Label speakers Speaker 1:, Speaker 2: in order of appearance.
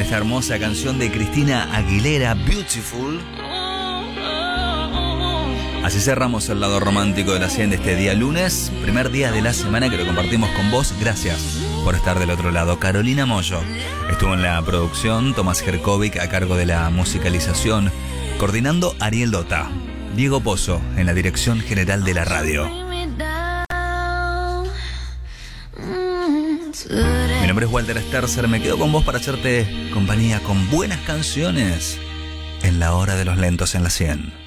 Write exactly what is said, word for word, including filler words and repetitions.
Speaker 1: esta hermosa canción de Cristina Aguilera, Beautiful. Así cerramos el lado romántico de la cien de este día lunes, primer día de la semana que lo compartimos con vos. Gracias por estar del otro lado. Carolina Mollo estuvo en la producción, Tomás Jerkovic a cargo de la musicalización, coordinando Ariel Dota, Diego Pozo en la dirección general de la radio. Mi nombre es Walter Sterzer, me quedo con vos para hacerte compañía con buenas canciones en la hora de los lentos en la cien.